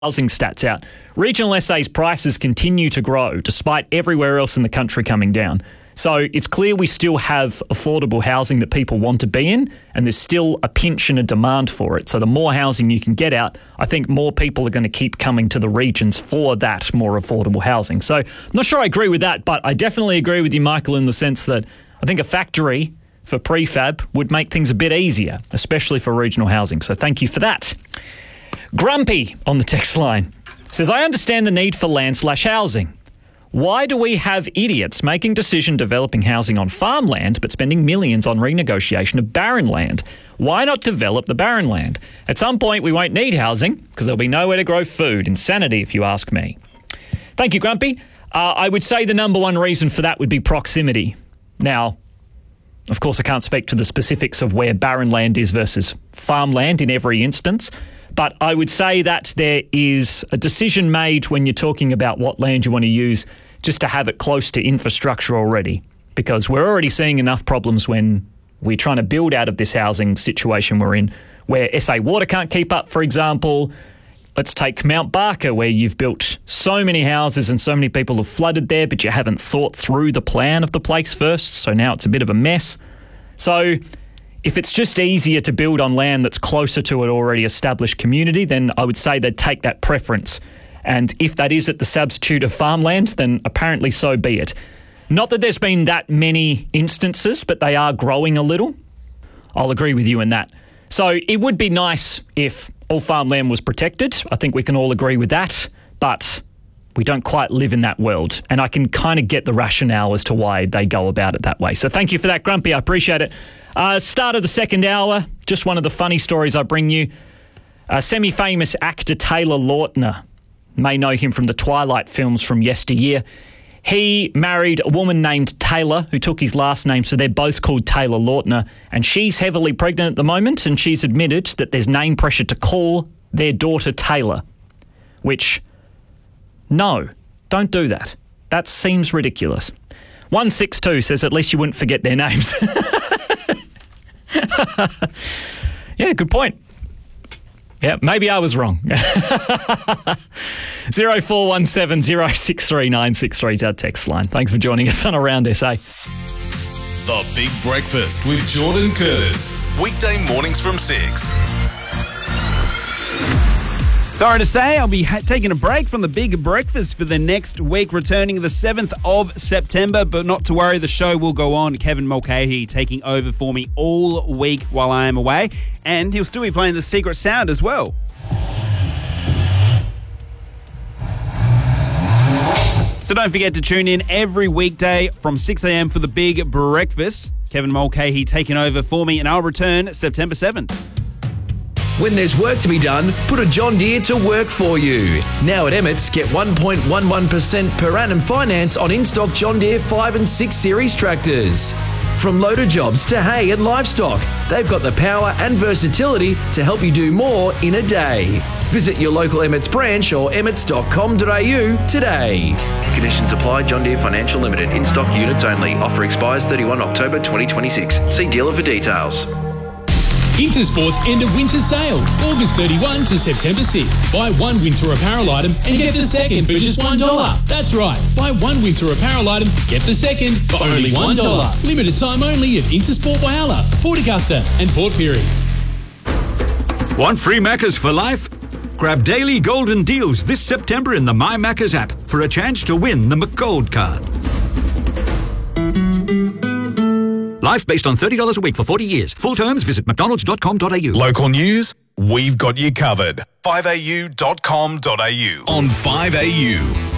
housing stats out. Regional SA's prices continue to grow despite everywhere else in the country coming down. So it's clear we still have affordable housing that people want to be in, and there's still a pinch and a demand for it. So the more housing you can get out, I think more people are going to keep coming to the regions for that more affordable housing. So I'm not sure I agree with that, but I definitely agree with you, Michael, in the sense that I think a factory for prefab would make things a bit easier, especially for regional housing. So thank you for that. Grumpy on the text line says, I understand the need for land/housing. Why do we have idiots making decision developing housing on farmland but spending millions on renegotiation of barren land? Why not develop the barren land? At some point we won't need housing because there'll be nowhere to grow food. Insanity, if you ask me. Thank you, Grumpy. I would say the number one reason for that would be proximity. Now, of course, I can't speak to the specifics of where barren land is versus farmland in every instance, but I would say that there is a decision made when you're talking about what land you want to use just to have it close to infrastructure already, because we're already seeing enough problems when we're trying to build out of this housing situation we're in, where SA Water can't keep up, for example. Let's take Mount Barker, where you've built so many houses and so many people have flooded there, but you haven't thought through the plan of the place first, so now it's a bit of a mess. So if it's just easier to build on land that's closer to an already established community, then I would say they'd take that preference. And if that is at the substitute of farmland, then apparently so be it. Not that there's been that many instances, but they are growing a little. I'll agree with you in that. So it would be nice if all farmland was protected. I think we can all agree with that. But we don't quite live in that world. And I can kind of get the rationale as to why they go about it that way. So thank you for that, Grumpy. I appreciate it. Start of the second hour, just one of the funny stories I bring you. Semi-famous actor Taylor Lautner, may know him from the Twilight films from yesteryear. He married a woman named Taylor, who took his last name, so they're both called Taylor Lautner, and she's heavily pregnant at the moment, and she's admitted that there's name pressure to call their daughter Taylor, which, no, don't do that. That seems ridiculous. 162 says at least you wouldn't forget their names. Yeah, good point. Yeah, maybe I was wrong. 0417 063 963 is our text line. Thanks for joining us on Around SA. The Big Breakfast with Jordan Curtis. Weekday mornings from 6. Sorry to say, I'll be taking a break from the Big Breakfast for the next week, returning the 7th of September, but not to worry, the show will go on. Kevin Mulcahy taking over for me all week while I am away, and he'll still be playing the Secret Sound as well. So don't forget to tune in every weekday from 6 a.m. for the Big Breakfast. Kevin Mulcahy taking over for me, and I'll return September 7th. When there's work to be done, put a John Deere to work for you. Now at Emmett's, get 1.11% per annum finance on in-stock John Deere 5 and 6 Series tractors. From loader jobs to hay and livestock, they've got the power and versatility to help you do more in a day. Visit your local Emmett's branch or emmets.com.au today. Conditions apply. John Deere Financial Limited. In-stock units only. Offer expires 31 October 2026. See dealer for details. Intersport's end of winter sale, August 31 to September 6. Buy one winter apparel item and get the second for just $1. That's right, buy one winter apparel item, get the second for only $1. Limited time only at Intersport Whyalla, Port Augusta and Port Pirie. Want free Maccas for life? Grab daily golden deals this September in the My Maccas app for a chance to win the McGold card. Life based on $30 a week for 40 years. Full terms, visit mcdonalds.com.au. Local news, we've got you covered. 5au.com.au on 5AU.